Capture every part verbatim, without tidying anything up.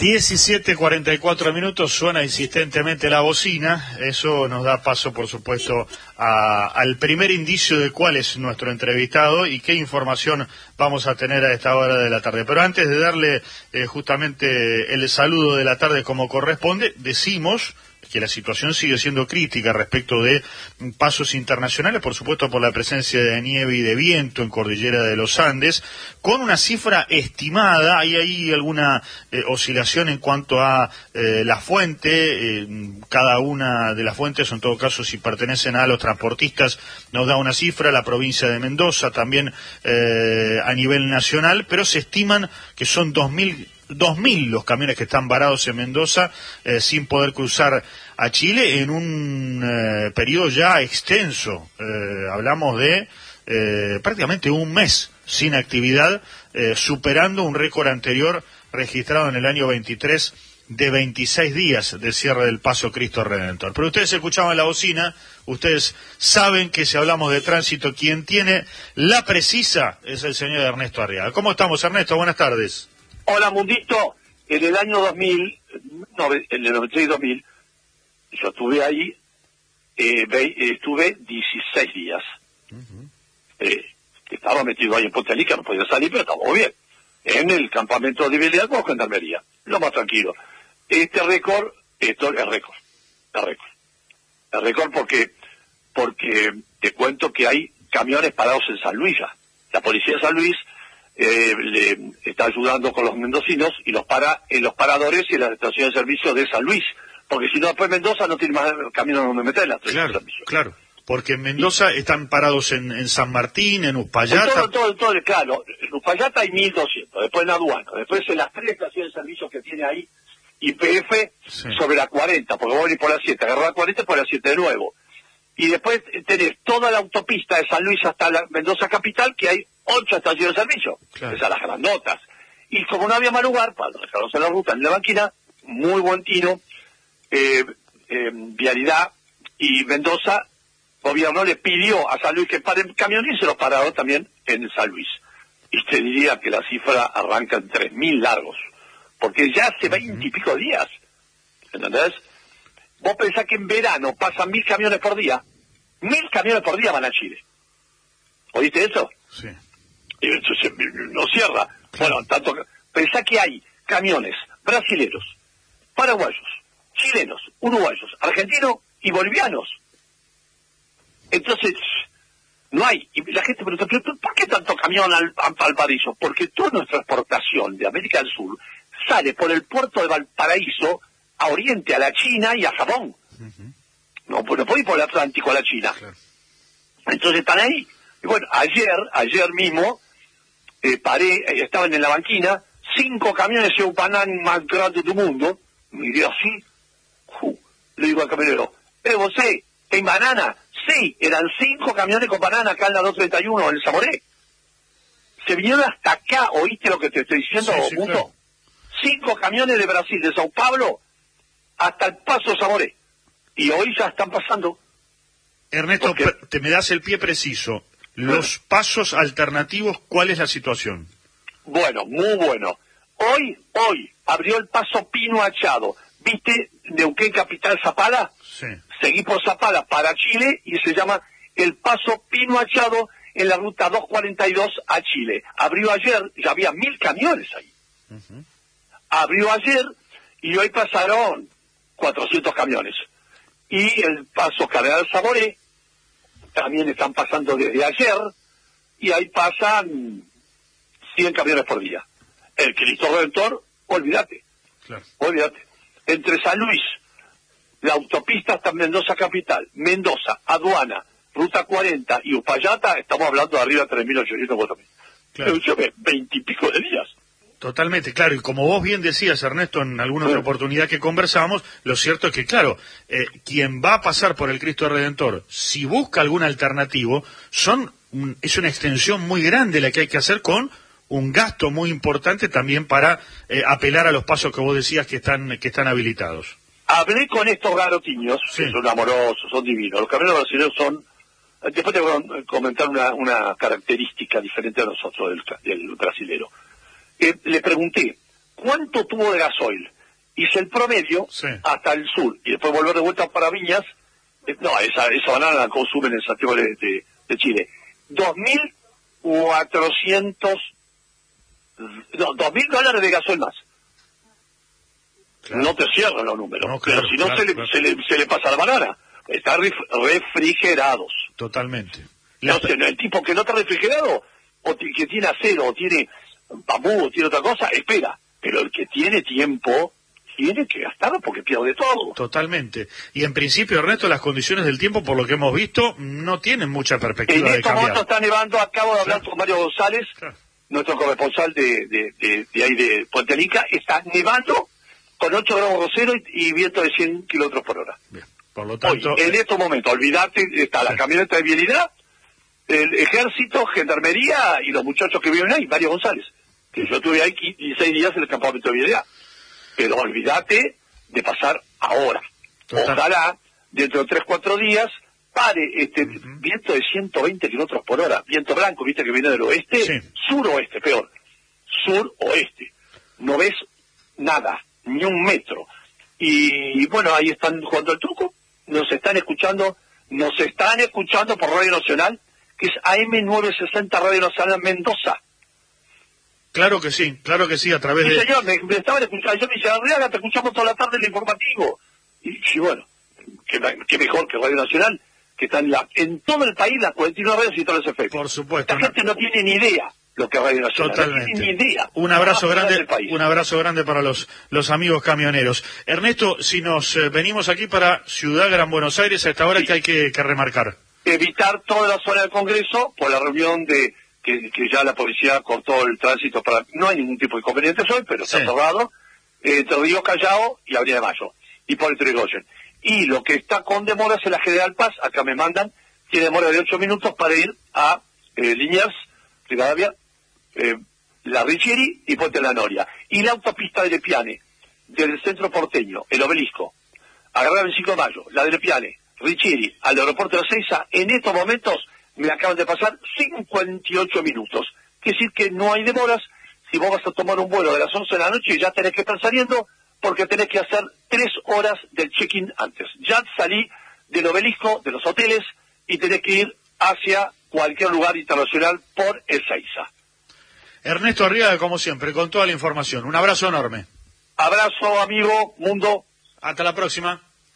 diecisiete cuarenta y cuatro minutos, suena insistentemente la bocina. Eso nos da paso, por supuesto, a, al primer indicio de cuál es nuestro entrevistado y qué información vamos a tener a esta hora de la tarde. Pero antes de darle eh, justamente el saludo de la tarde como corresponde, decimos que la situación sigue siendo crítica respecto de pasos internacionales, por supuesto por la presencia de nieve y de viento en Cordillera de los Andes, con una cifra estimada. Hay ahí alguna eh, oscilación en cuanto a eh, la fuente, eh, cada una de las fuentes, en todo caso si pertenecen a los transportistas, nos da una cifra, la provincia de Mendoza también eh, a nivel nacional, pero se estiman que son dos mil dos mil los camiones que están varados en Mendoza eh, sin poder cruzar a Chile en un eh, periodo ya extenso. Eh, hablamos de eh, prácticamente un mes sin actividad, eh, superando un récord anterior registrado en el año veintitrés de veintiséis días de cierre del Paso Cristo Redentor. Pero ustedes escuchaban la bocina, ustedes saben que si hablamos de tránsito, quien tiene la precisa es el señor Ernesto Arriaga. ¿Cómo estamos, Ernesto? Buenas tardes. Hola, Mundito. En el año dos mil, no, en el noventa y seis dos mil, yo estuve ahí, eh, ve, estuve dieciséis días. Uh-huh. eh, estaba metido ahí en Pontelica, no podía salir, pero estábamos bien. En el campamento de Belea con Gendarmería, lo más tranquilo. Este récord, esto es récord, es récord. Es récord porque, porque te cuento que hay camiones parados en San Luis ya. La policía de San Luis Eh, le está ayudando con los mendocinos y los para en los paradores y en las estaciones de servicio de San Luis, porque si no después Mendoza no tiene más camino donde meter las estaciones claro, de servicio. Claro, porque en Mendoza y, están parados en, en San Martín, en Uspallata. Todo, todo, todo, claro, en Uspallata hay mil doscientos, después en Aduana, después en las tres estaciones de servicio que tiene ahí Y P F sí. sobre la cuarenta, porque vos venís por la siete, agarrás la cuarenta y por la siete de nuevo. Y después tenés toda la autopista de San Luis hasta la Mendoza Capital, que hay ocho estaciones de servicio, claro. Esas las grandotas. Y como no había más lugar para dejarlos en la ruta, en la banquina, muy buen tiro, eh, eh, Vialidad y Mendoza, gobierno le pidió a San Luis que paren camiones y se los pararon también en San Luis. Y te diría que la cifra arranca en tres mil largos, porque ya hace veinte y pico días, ¿entendés? Vos pensás que en verano pasan mil camiones por día, mil camiones por día van a Chile. ¿Oíste eso? Sí. Y entonces no cierra. Claro. Bueno, tanto que pensá que hay camiones brasileños, paraguayos, chilenos, uruguayos, argentinos y bolivianos. Entonces, no hay. Y la gente pregunta, ¿pero por qué tanto camión al, al Valparaíso? Porque toda nuestra exportación de América del Sur sale por el puerto de Valparaíso a Oriente, a la China y a Japón. Uh-huh. No, pues no puede ir por el Atlántico a la China. Claro. Entonces están ahí. Y bueno, ayer, ayer mismo, eh, paré, eh, estaban en la banquina, cinco camiones de Upanán más grandes del mundo. Miré así, uh, le digo al camionero, ¿eh, vos sé, en banana? Sí, eran cinco camiones con banana acá en la doscientos treinta y uno, en el Zamoré. Se vinieron hasta acá, ¿oíste lo que te estoy diciendo, sí, sí, Mundo? Claro. Cinco camiones de Brasil, de Sao Paulo, hasta el Paso Zamoré. Y hoy ya están pasando. Ernesto, porque... te me das el pie preciso. Los bueno. pasos alternativos, ¿cuál es la situación? Bueno, muy bueno. Hoy, hoy, abrió el paso Pino Achado. ¿Viste Neuquén Capital Zapala? Sí. Seguí por Zapala para Chile y se llama el paso Pino Achado en la ruta doscientos cuarenta y dos a Chile. Abrió ayer, ya había mil camiones ahí. Uh-huh. Abrió ayer y hoy pasaron cuatrocientos camiones. Y el paso Cardenal Zamoré también están pasando desde ayer y ahí pasan cien camiones por día. El Cristo Redentor, olvídate, claro. olvídate. Entre San Luis, la autopista hasta Mendoza Capital, Mendoza, Aduana, Ruta cuarenta y Uspallata, estamos hablando de arriba de tres mil ochocientos, cuatro mil. Claro. Veinte y pico de días. Totalmente, claro, y como vos bien decías, Ernesto, en alguna otra oportunidad que conversamos, lo cierto es que, claro, eh, quien va a pasar por el Cristo Redentor, si busca algún alternativo, son un, es una extensión muy grande la que hay que hacer con un gasto muy importante también para eh, apelar a los pasos que vos decías que están que están habilitados. Hablé con estos garotiños, sí. que son amorosos, son divinos, los camiones brasileños son... Después te voy a comentar una, una característica diferente a nosotros del, del brasilero. Eh, le pregunté, ¿cuánto tuvo de gasoil? hice el promedio sí. hasta el sur, y después volver de vuelta para Viñas. Eh, no, esa, esa banana la consumen en Santiago de, de, de Chile. dos mil cuatrocientos, no, dos mil dólares de gasoil más. Claro. No te cierran los números, no, claro, pero si no claro, se, le, claro. se, le, se le pasa la banana. Están refrigerados. Totalmente. No, sé, el tipo que no está refrigerado, o que tiene acero, o tiene bambú, o tiene otra cosa, espera. Pero el que tiene tiempo, tiene que gastarlo porque pierde todo. Totalmente. Y en principio, Ernesto, las condiciones del tiempo, por lo que hemos visto, no tienen mucha perspectiva en de cambiar. En este momento está nevando, acabo de hablar claro. con Mario González, claro. nuestro corresponsal de, de, de, de ahí de Puente Rica, está nevando con ocho grados cero y, y viento de cien kilómetros por hora. Bien. Por lo tanto... Hoy, en estos momentos, olvídate, está la camioneta de vialidad, el ejército, gendarmería y los muchachos que viven ahí, Mario González, que yo estuve ahí dieciséis días en el campamento de vialidad. Pero olvídate de pasar ahora. Total. Ojalá, dentro de tres, cuatro días, pare este uh-huh. viento de ciento veinte kilómetros por hora, viento blanco, viste que viene del oeste, sí. sur-oeste, peor, sur-oeste. No ves nada, ni un metro. Y bueno, ahí están jugando el truco, nos están escuchando, nos están escuchando por Radio Nacional, que es A M novecientos sesenta Radio Nacional Mendoza. Claro que sí, claro que sí, a través sí, de... Sí, señor, me, me estaban escuchando, yo me decía, Arriaga, te escuchamos toda la tarde el informativo. Y, y bueno, qué que mejor que Radio Nacional, que está en, la, en todo el país, las cuarenta y nueve radios y todos los efectos. Por supuesto. La no... gente no tiene ni idea lo que es Radio Nacional. Totalmente. No tiene ni idea. Un abrazo grande, un abrazo grande para los, los amigos camioneros. Ernesto, si nos eh, venimos aquí para Ciudad Gran Buenos Aires, a esta hora sí. que hay que, que remarcar. Evitar toda la zona del Congreso por la reunión de... Que, que ya la policía cortó el tránsito para... No hay ningún tipo de inconvenientes hoy, pero está sí. cerrado. Eh, entre Río Callao y Avenida de Mayo. Y por el Trigoyen. Y lo que está con demoras es la General Paz. Acá me mandan. Tiene demora de ocho minutos para ir a eh, Liniers, Rivadavia, eh, la Richieri y Puente La Noria. Y la autopista de Lepiane, del centro porteño, el Obelisco. Agarrar el veinticinco de mayo, la de Lepiane, Richieri, al aeropuerto de Ezeiza, en estos momentos... me acaban de pasar cincuenta y ocho minutos. Quiere decir que no hay demoras. Si vos vas a tomar un vuelo de las once de la noche, ya tenés que estar saliendo, porque tenés que hacer tres horas del check-in antes. Ya salí del Obelisco, de los hoteles, y tenés que ir hacia cualquier lugar internacional por Ezeiza. Ernesto Arriaga, como siempre, con toda la información. Un abrazo enorme. Abrazo, amigo, mundo. Hasta la próxima.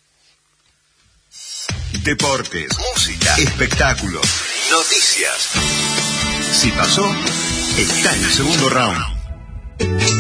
Deportes, música, espectáculos, noticias. Si pasó, está en el segundo round.